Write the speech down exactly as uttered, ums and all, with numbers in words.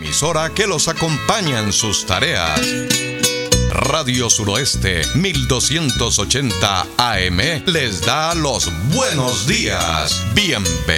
emisora que los acompaña en sus tareas. Radio Suroeste mil doscientos ochenta A M les da los buenos días. Bienvenidos.